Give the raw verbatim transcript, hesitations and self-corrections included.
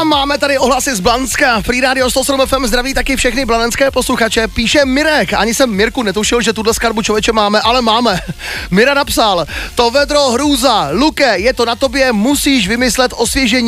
A máme tady ohlasy z Blanska. Free Radio sto sedm F M zdraví taky všechny blanenské posluchače. Píše Mirek. Ani jsem Mirku netušil, že tuhle skladbu člověče máme, ale máme. Mira napsal: to vedro hrůza. Luke, je to na tobě, musíš vymyslet osvěžení.